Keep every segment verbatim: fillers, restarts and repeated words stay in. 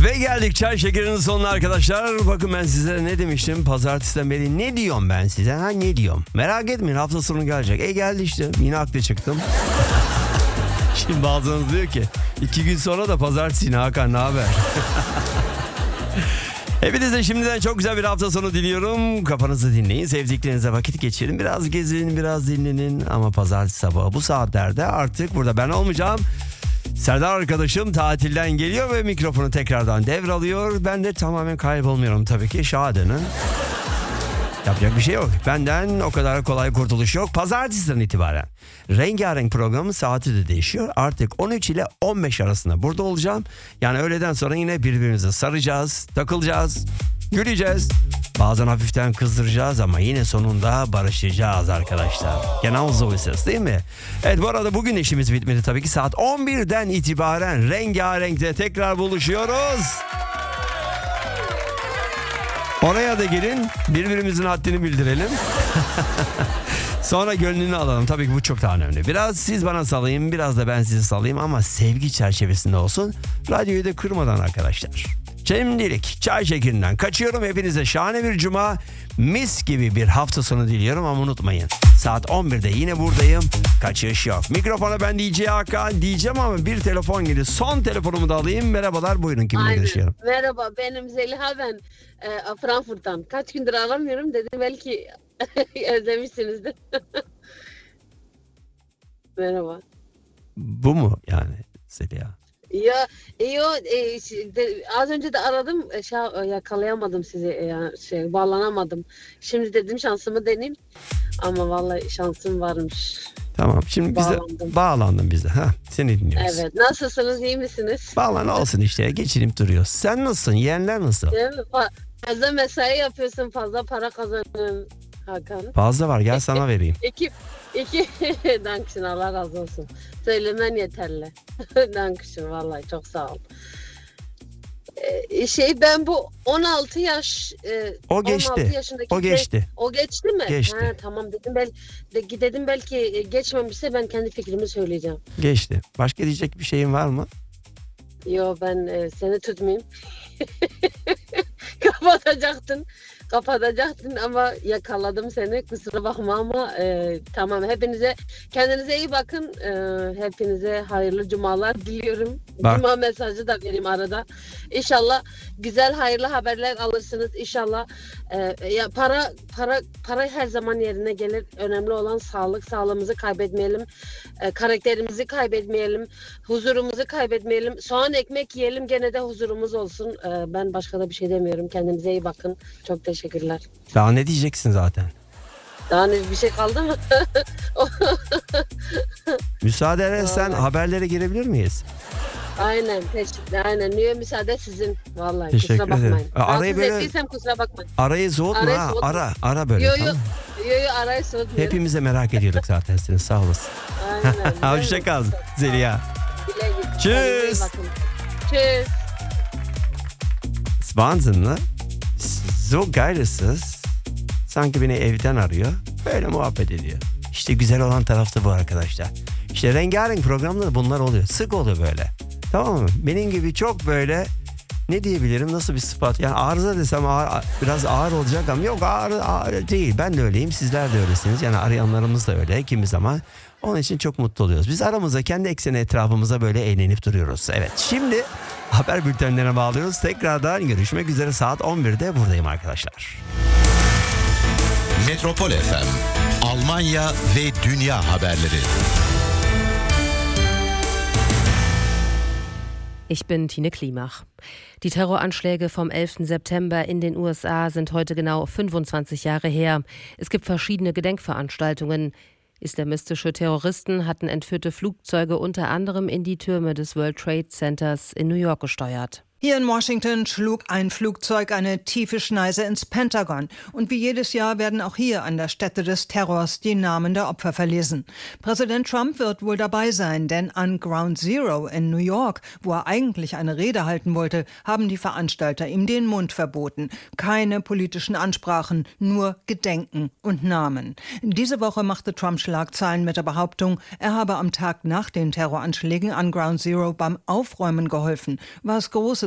Ve geldik çay şekerinin sonuna arkadaşlar. Bakın ben size ne demiştim pazartesiden beri, ne diyorum ben size, ha ne diyorum. Merak etmeyin, hafta sonu gelecek. E geldi işte, yine haklı çıktım. Şimdi bazılarınız diyor ki iki gün sonra da pazartesi yine, Hakan ne haber? Hepinize şimdiden çok güzel bir hafta sonu diliyorum. Kafanızı dinleyin, sevdiklerinize vakit geçirin. Biraz gezin, biraz dinlenin. Ama pazartesi sabahı bu saatlerde artık burada ben olmayacağım. Serdar arkadaşım tatilden geliyor ve mikrofonu tekrardan devralıyor. Ben de tamamen kaybolmuyorum tabii ki. Şahadını. Yapacak bir şey yok. Benden o kadar kolay kurtuluş yok. Pazartesiden itibaren Rengarenk programın saati de değişiyor. Artık on üç ile on beş arasında burada olacağım. Yani öğleden sonra yine birbirimize saracağız, takılacağız, güleceğiz. Bazen hafiften kızdıracağız ama yine sonunda barışacağız arkadaşlar. Genel Zoyses değil mi? Evet, bu arada bugün işimiz bitmedi tabii ki. Saat on birden itibaren Rengarenk'te tekrar buluşuyoruz. Oraya da gelin, birbirimizin haddini bildirelim. Sonra gönlünü alalım. Tabii ki bu çok daha önemli. Biraz siz bana salayım, biraz da ben sizi salayım ama sevgi çerçevesinde olsun. Radyoyu da kırmadan arkadaşlar. Şimdilik çay şekerinden kaçıyorum. Hepinize şahane bir cuma, mis gibi bir hafta sonu diliyorum ama unutmayın. Saat on birde yine buradayım. Kaçış yok. Mikrofona ben D J Hakan diyeceğim ama bir telefon geliyor. Son telefonumu da alayım. Merhabalar, buyurun, kiminle görüşüyorum? Merhaba, benim Zeliha, ben e, Frankfurt'tan. Kaç gündür aramıyorum, dedim belki özlemişsinizdir. Merhaba. Bu mu yani Zeliha? Ya, yo, e, şey, de, az önce de aradım, e, şey, yakalayamadım sizi, e, ya, şey, bağlanamadım. Şimdi dedim şansımı deneyeyim ama vallahi şansım varmış. Tamam, şimdi bize Bağlandım. bağlandın bize. Ha, seni dinliyoruz. Evet, nasılsınız, iyi misiniz? Bağlan olsun işte, geçinip duruyoruz. Sen nasılsın? Yeğenler nasıl? Değil mi? Fa- Fazla mesai yapıyorsun, fazla para kazanıyorsun Hakan. Fazla var, gel sana vereyim. İki, iki, Dankışın, Allah razı olsun. Söylemen yeterli. Dankışın, vallahi çok sağ ol. Ee, şey ben bu on altı yaş e, O geçti. on altı yaşındaki O geçti. şey- o geçti mi? Geçti. Ha, tamam, dedim bel de, dedim belki geçmemişse ben kendi fikrimi söyleyeceğim. Geçti. Başka diyecek bir şeyin var mı? Yo, ben e, seni tutmayayım. Kapatacaktın. Kapatacaktın ama yakaladım seni. Kusura bakma ama e, tamam. Hepinize, kendinize iyi bakın. E, hepinize hayırlı cumalar diliyorum. Bak. Cuma mesajı da vereyim arada. İnşallah güzel, hayırlı haberler alırsınız. İnşallah e, ya para para para her zaman yerine gelir. Önemli olan sağlık. Sağlığımızı kaybetmeyelim. E, karakterimizi kaybetmeyelim. Huzurumuzu kaybetmeyelim. Soğan ekmek yiyelim, gene de huzurumuz olsun. E, ben başka da bir şey demiyorum. Kendinize iyi bakın. Çok teşekkürler. Daha ne diyeceksin zaten? Daha ne, bir şey kaldı mı? Müsaade edersen Vallahi. haberlere girebilir miyiz? Aynen, teşekkür. Aynen. Niye, müsaade sizin. Vallahi Teşekkür kusura bakmayın. ederim. Arayı Rahatsız böyle- ettiysem kusura bakmayın. Arayı soğutma Arayı ha. soğutma. Ara, ara böyle. Yo yo. Tamam. Yo yo, arayı soğutmuyorum. Hepimiz de merak ediyorduk zaten seni, sağ olasın. Aynen. Hoşça kal Zeliha. Güle güle. Tschüss. Kendinize iyi bakın. Tschüss. Wahnsinn, ne? So geil ist es. Sanki beni evden arıyor. Böyle muhabbet ediyor. İşte güzel olan tarafı bu arkadaşlar. İşte rengarenk programda bunlar oluyor. Sık oluyor böyle. Tamam mı? Benim gibi çok böyle, ne diyebilirim, nasıl bir sıfat? Yani arıza desem ağır, biraz ağır olacak ama yok, ağır, ağır değil. Ben de öyleyim, sizler de öylesiniz. Yani arayanlarımız da öyle kimi zaman. Onun için çok mutlu oluyoruz. Biz aramızda kendi ekseni etrafımıza böyle eğlenip duruyoruz. Evet, şimdi haber bültenlerine bağlıyoruz. Tekrardan görüşmek üzere, saat on birde buradayım arkadaşlar. Metropol F M, Almanya ve dünya haberleri. Ich bin Tine Klimach. Die Terroranschläge vom elften September in den U S A sind heute genau fünfundzwanzig Jahre her. Es gibt verschiedene Gedenkveranstaltungen. Islamistische Terroristen hatten entführte Flugzeuge unter anderem in die Türme des World Trade Centers in New York gesteuert. Hier in Washington schlug ein Flugzeug eine tiefe Schneise ins Pentagon. Und wie jedes Jahr werden auch hier an der Stätte des Terrors die Namen der Opfer verlesen. Präsident Trump wird wohl dabei sein, denn an Ground Zero in New York, wo er eigentlich eine Rede halten wollte, haben die Veranstalter ihm den Mund verboten. Keine politischen Ansprachen, nur Gedenken und Namen. Diese Woche machte Trump Schlagzeilen mit der Behauptung, er habe am Tag nach den Terroranschlägen an Ground Zero beim Aufräumen geholfen, was große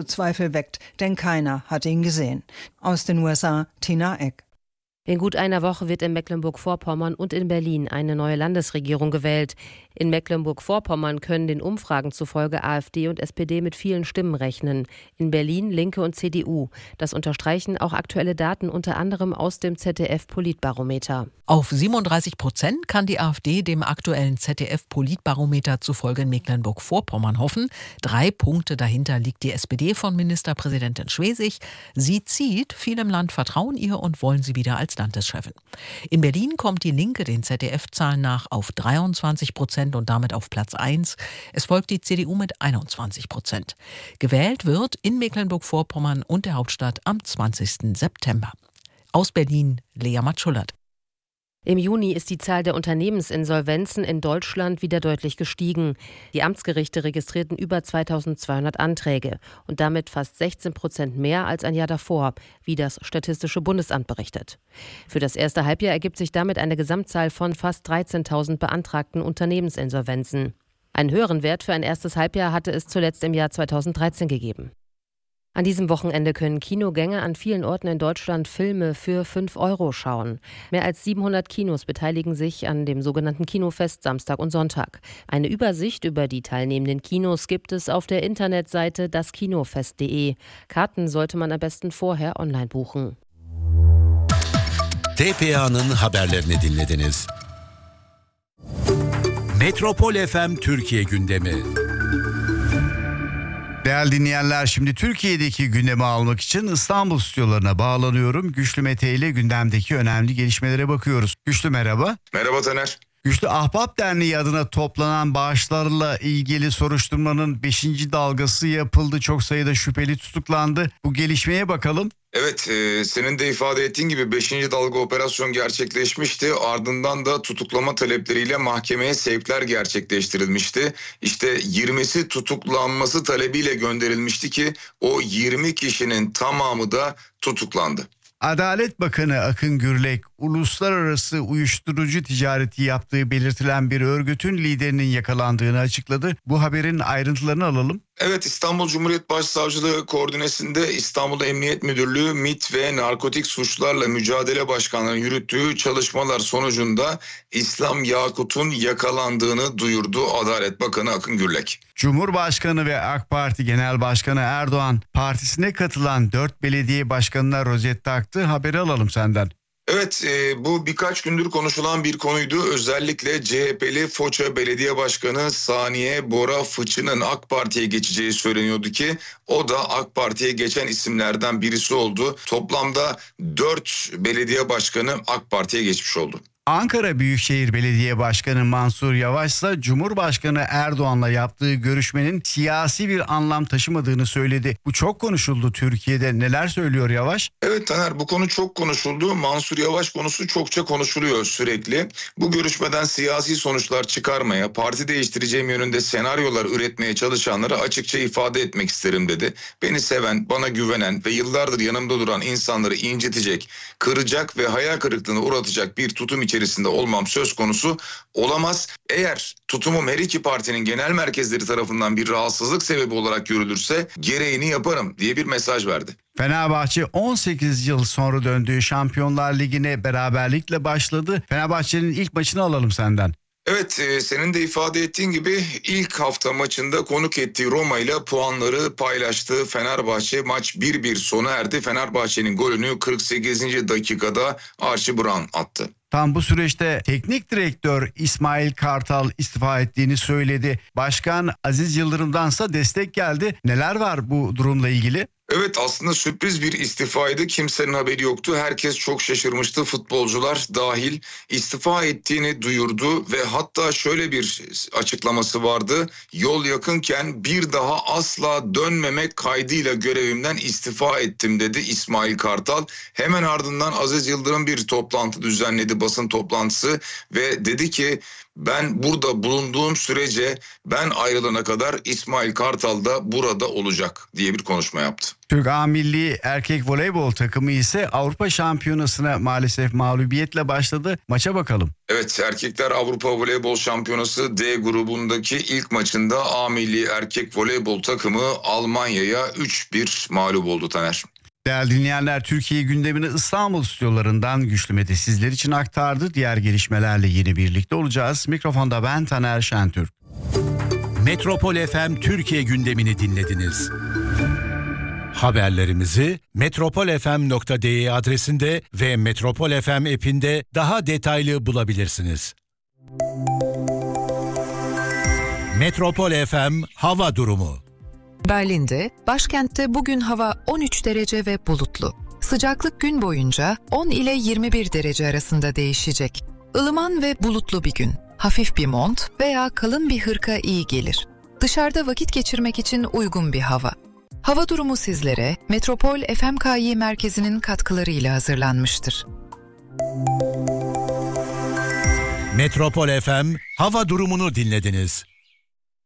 große Zweifel weckt, denn keiner hat ihn gesehen. Aus den U S A, Tina Eck. In gut einer Woche wird in Mecklenburg-Vorpommern und in Berlin eine neue Landesregierung gewählt. In Mecklenburg-Vorpommern können den Umfragen zufolge AfD und S P D mit vielen Stimmen rechnen. In Berlin Linke und C D U. Das unterstreichen auch aktuelle Daten unter anderem aus dem Z D F-Politbarometer. Auf siebenunddreißig Prozent kann die AfD dem aktuellen Z D F-Politbarometer zufolge in Mecklenburg-Vorpommern hoffen. Drei Punkte dahinter liegt die S P D von Ministerpräsidentin Schwesig. Sie zieht, viele im Land vertrauen ihr und wollen sie wieder als Landeschefin. In Berlin kommt die Linke den Z D F-Zahlen nach auf dreiundzwanzig Prozent und damit auf Platz eins. Es folgt die C D U mit einundzwanzig Prozent. Gewählt wird in Mecklenburg-Vorpommern und der Hauptstadt am zwanzigsten September. Aus Berlin, Lea Matschullert. Im Juni ist die Zahl der Unternehmensinsolvenzen in Deutschland wieder deutlich gestiegen. Die Amtsgerichte registrierten über zweitausendzweihundert Anträge und damit fast sechzehn Prozent mehr als ein Jahr davor, wie das Statistische Bundesamt berichtet. Für das erste Halbjahr ergibt sich damit eine Gesamtzahl von fast dreizehntausend beantragten Unternehmensinsolvenzen. Einen höheren Wert für ein erstes Halbjahr hatte es zuletzt im Jahr zweitausenddreizehn gegeben. An diesem Wochenende können Kinogänger an vielen Orten in Deutschland Filme für fünf Euro schauen. Mehr als siebenhundert Kinos beteiligen sich an dem sogenannten Kinofest Samstag und Sonntag. Eine Übersicht über die teilnehmenden Kinos gibt es auf der Internetseite daskinofest punkt de. Karten sollte man am besten vorher online buchen. T P A'nın haberlerini dinlediniz. Metropol F M Türkiye gündemi. Değerli dinleyenler, şimdi Türkiye'deki gündemi almak için İstanbul stüdyolarına bağlanıyorum. Güçlü Mete ile gündemdeki önemli gelişmelere bakıyoruz. Güçlü merhaba. Merhaba Taner. Güçlü, Ahbap Derneği adına toplanan bağışlarla ilgili soruşturmanın beşinci dalgası yapıldı. Çok sayıda şüpheli tutuklandı. Bu gelişmeye bakalım. Evet, e, senin de ifade ettiğin gibi beşinci dalga operasyon gerçekleşmişti. Ardından da tutuklama talepleriyle mahkemeye sevkler gerçekleştirilmişti. İşte yirmisi tutuklanması talebiyle gönderilmişti ki o yirmi kişinin tamamı da tutuklandı. Adalet Bakanı Akın Gürlek, uluslararası uyuşturucu ticareti yaptığı belirtilen bir örgütün liderinin yakalandığını açıkladı. Bu haberin ayrıntılarını alalım. Evet, İstanbul Cumhuriyet Başsavcılığı koordinesinde İstanbul Emniyet Müdürlüğü MİT ve Narkotik Suçlarla Mücadele Başkanlığı'nın yürüttüğü çalışmalar sonucunda İslam Yakut'un yakalandığını duyurdu Adalet Bakanı Akın Gürlek. Cumhurbaşkanı ve AK Parti Genel Başkanı Erdoğan partisine katılan dört belediye başkanına rozet taktı. Haberi alalım senden. Evet, e, bu birkaç gündür konuşulan bir konuydu. Özellikle C H P'li Foça Belediye Başkanı Saniye Bora Fıçı'nın AK Parti'ye geçeceği söyleniyordu ki o da AK Parti'ye geçen isimlerden birisi oldu. Toplamda dört belediye başkanı AK Parti'ye geçmiş oldu. Ankara Büyükşehir Belediye Başkanı Mansur Yavaş ise Cumhurbaşkanı Erdoğan'la yaptığı görüşmenin siyasi bir anlam taşımadığını söyledi. Bu çok konuşuldu Türkiye'de. Neler söylüyor Yavaş? Evet Taner, bu konu çok konuşuldu. Mansur Yavaş konusu çokça konuşuluyor sürekli. Bu görüşmeden siyasi sonuçlar çıkarmaya, parti değiştireceğim yönünde senaryolar üretmeye çalışanlara açıkça ifade etmek isterim dedi. Beni seven, bana güvenen ve yıllardır yanımda duran insanları incitecek, kıracak ve hayal kırıklığına uğratacak bir tutum içerisinde olmam söz konusu olamaz. Eğer tutumum her iki partinin genel merkezleri tarafından bir rahatsızlık sebebi olarak görülürse gereğini yaparım diye bir mesaj verdi. Fenerbahçe on sekiz yıl sonra döndüğü Şampiyonlar Ligi'ne beraberlikle başladı. Fenerbahçe'nin ilk maçını alalım senden. Evet, e, senin de ifade ettiğin gibi ilk hafta maçında konuk ettiği Roma ile puanları paylaştı. Fenerbahçe maç bir bir sona erdi. Fenerbahçe'nin golünü kırk sekizinci dakikada Archie Brown attı. Tam bu süreçte teknik direktör İsmail Kartal istifa ettiğini söyledi. Başkan Aziz Yıldırım'dansa destek geldi. Neler var bu durumla ilgili? Evet, aslında sürpriz bir istifaydı. Kimsenin haberi yoktu. Herkes çok şaşırmıştı. Futbolcular dahil istifa ettiğini duyurdu ve hatta şöyle bir açıklaması vardı. Yol yakınken bir daha asla dönmemek kaydıyla görevimden istifa ettim dedi İsmail Kartal. Hemen ardından Aziz Yıldırım bir toplantı düzenledi, basın toplantısı ve dedi ki Ben burada bulunduğum sürece, ben ayrılana kadar İsmail Kartal da burada olacak diye bir konuşma yaptı. Türk A Milli Erkek Voleybol takımı ise Avrupa Şampiyonası'na maalesef mağlubiyetle başladı. Maça bakalım. Evet, Erkekler Avrupa Voleybol Şampiyonası D grubundaki ilk maçında A Milli Erkek Voleybol takımı Almanya'ya üç bir mağlup oldu Taner. Değerli dinleyenler, Türkiye gündemini İstanbul stüdyolarından Güçlü Mete sizler için aktardı. Diğer gelişmelerle yine birlikte olacağız. Mikrofonda ben Taner Şentürk. Metropol F M Türkiye gündemini dinlediniz. Haberlerimizi metropol f m nokta d e adresinde ve Metropol F M app'inde daha detaylı bulabilirsiniz. Metropol F M hava durumu. Berlin'de, başkentte bugün hava on üç derece ve bulutlu. Sıcaklık gün boyunca on ile yirmi bir derece arasında değişecek. Ilıman ve bulutlu bir gün. Hafif bir mont veya kalın bir hırka iyi gelir. Dışarıda vakit geçirmek için uygun bir hava. Hava durumu sizlere Metropol F M K Y merkezinin katkılarıyla hazırlanmıştır. Metropol F M hava durumunu dinlediniz.